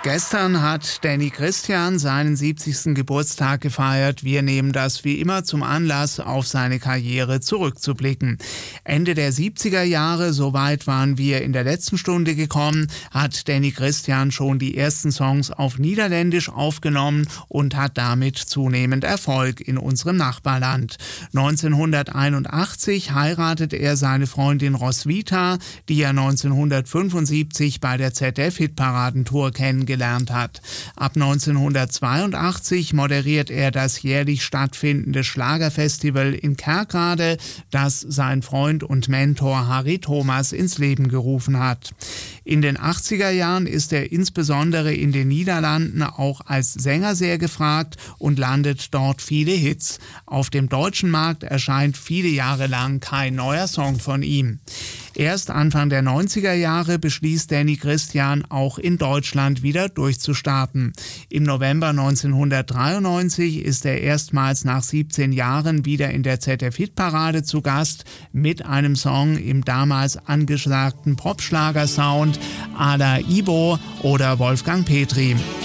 Gestern hat Danny Christian seinen 70. Geburtstag gefeiert. Wir nehmen das wie immer zum Anlass, auf seine Karriere zurückzublicken. Ende der 70er Jahre, soweit waren wir in der letzten Stunde gekommen, hat Danny Christian schon die ersten Songs auf Niederländisch aufgenommen und hat damit zunehmend Erfolg in unserem Nachbarland. 1981 heiratet er seine Freundin Roswitha, die er 1975 bei der ZDF-Hitparadentour kennengelernt hat. Ab 1982 moderiert er das jährlich stattfindende Schlagerfestival in Kerkrade, das sein Freund und Mentor Harry Thomas ins Leben gerufen hat. In den 80er Jahren ist er insbesondere in den Niederlanden auch als Sänger sehr gefragt und landet dort viele Hits. Auf dem deutschen Markt erscheint viele Jahre lang kein neuer Song von ihm. Erst Anfang der 90er Jahre beschließt Danny Christian, auch in Deutschland wieder durchzustarten. Im November 1993 ist er erstmals nach 17 Jahren wieder in der ZDF-Hitparade zu Gast mit einem Song im damals angesagten Popschlager-Sound à la Ibo oder Wolfgang Petri.